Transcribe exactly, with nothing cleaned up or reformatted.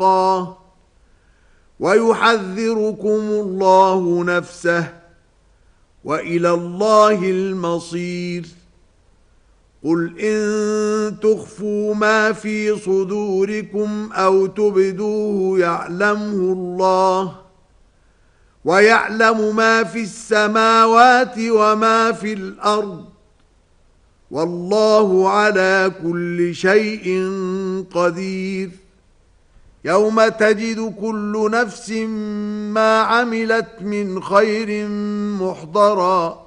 الله ويحذركم الله نفسه وإلى الله المصير قل إن تخفوا ما في صدوركم أو تبدوه يعلمه الله ويعلم ما في السماوات وما في الأرض والله على كل شيء قدير يوم تجد كل نفس ما عملت من خير محضرا